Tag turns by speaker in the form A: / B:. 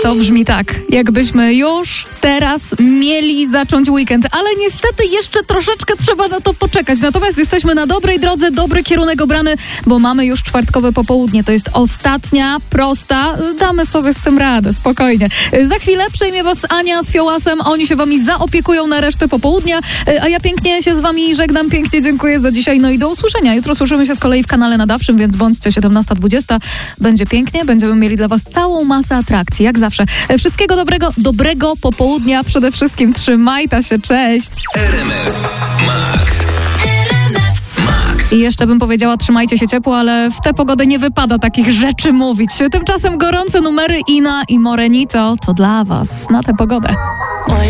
A: To brzmi tak, jakbyśmy już teraz mieli zacząć weekend, ale niestety jeszcze troszeczkę trzeba na to poczekać. Natomiast jesteśmy na dobrej drodze, dobry kierunek obrany, bo mamy już czwartkowe popołudnie. To jest ostatnia, prosta. Damy sobie z tym radę, spokojnie. Za chwilę przejmie was Ania z Fiołasem. Oni się wami zaopiekują na resztę popołudnia, a ja pięknie się z wami żegnam, pięknie dziękuję za dzisiaj, no i do usłyszenia. Jutro słyszymy się z kolei w kanale nadawczym, więc bądźcie 17:20. Będzie pięknie, będziemy mieli dla was całą masę atrakcji, jak zawsze. Wszystkiego dobrego popołudnia, przede wszystkim trzymajta się, cześć!
B: RMF Max.
A: I jeszcze bym powiedziała, trzymajcie się ciepło, ale w tę pogodę nie wypada takich rzeczy mówić. Tymczasem gorące numery Ina i Morenito to dla was na tę pogodę.